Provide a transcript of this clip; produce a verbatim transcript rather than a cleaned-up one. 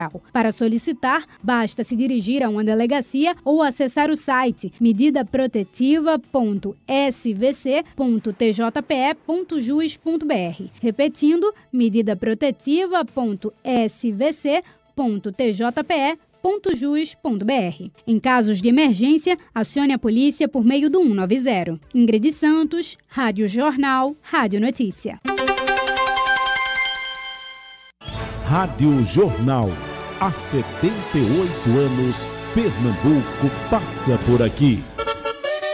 Para solicitar, basta se dirigir a uma delegacia ou acessar o site medida protetiva ponto s v c ponto t j p e ponto jus ponto b r. Repetindo, medida protetiva ponto s v c ponto t j p e ponto jus ponto b r. Em casos de emergência, acione a polícia por meio do cento e noventa. Ingrid Santos, Rádio Jornal, Rádio Notícia. Rádio Jornal. Há setenta e oito anos, Pernambuco passa por aqui.